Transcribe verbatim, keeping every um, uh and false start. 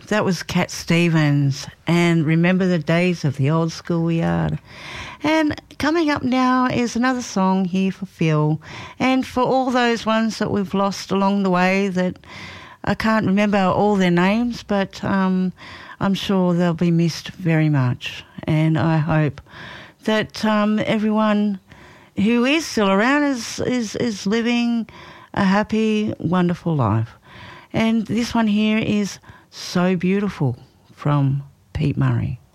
that was Cat Stevens, and Remember the Days of the Old Schoolyard. And coming up now is another song here for Phil, and for all those ones that we've lost along the way that I can't remember all their names, but um, I'm sure they'll be missed very much. And I hope that um, everyone who is still around is, is, is living a happy, wonderful life. And this one here is So Beautiful from Pete Murray.